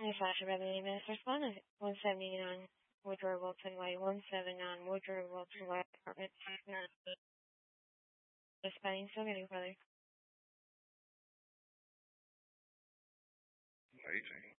Sasha Beverly Master Spawn at 179 Woodrow Wilson Way, 179 Woodrow Wilson Way, apartment 698. Just Spain, still getting further. Waiting.